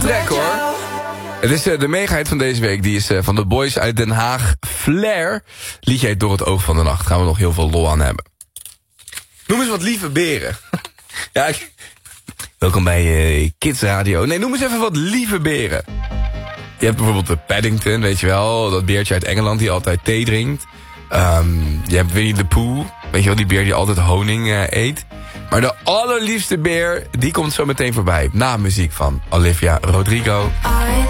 track hoor. Het is de mega-hit van deze week. Die is van de boys uit Den Haag. Flair. Liedje heet Door het oog van de nacht. Gaan we nog heel veel lol aan hebben. Noem eens wat lieve beren. Ja, welkom bij Kids Radio. Nee, noem eens even wat lieve beren. Je hebt bijvoorbeeld de Paddington, weet je wel. Dat beertje uit Engeland die altijd thee drinkt. Je hebt Winnie the Pooh. Weet je wel, die beer die altijd honing eet. Maar de allerliefste beer, die komt zo meteen voorbij. Na muziek van Olivia Rodrigo.